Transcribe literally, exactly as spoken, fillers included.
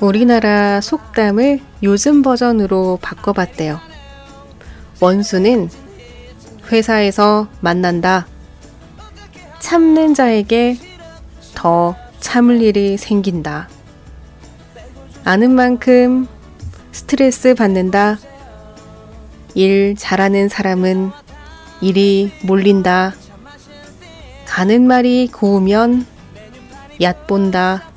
우리나라 속담을 요즘 버전으로 바꿔봤대요. 원수는 회사에서 만난다. 참는 자에게 더 참을 일이 생긴다. 아는 만큼 스트레스 받는다. 일 잘하는 사람은 일이 몰린다. 가는 말이 고우면 얕본다.